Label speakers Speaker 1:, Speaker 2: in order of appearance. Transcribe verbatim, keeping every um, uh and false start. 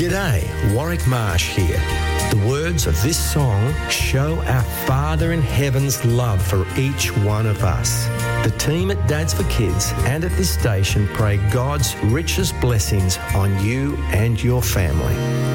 Speaker 1: G'day, Warwick Marsh here. The words of this song show our Father in Heaven's love for each one of us. The team at Dads for Kids and at this station pray God's richest blessings on you and your family.